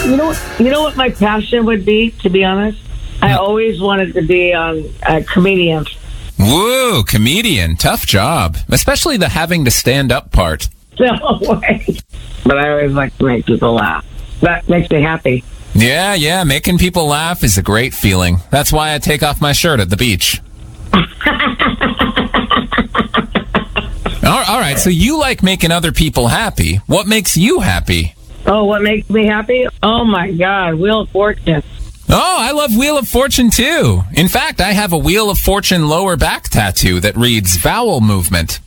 You know what my passion would be, to be honest? I always wanted to be a comedian. Woo, comedian. Tough job. Especially the having to stand up part. No way. But I always like to make people laugh. That makes me happy. Yeah, making people laugh is a great feeling. That's why I take off my shirt at the beach. All right, so you like making other people happy. What makes you happy? Oh, what makes me happy? Oh, my God, Wheel of Fortune. Oh, I love Wheel of Fortune, too. In fact, I have a Wheel of Fortune lower back tattoo that reads vowel movement.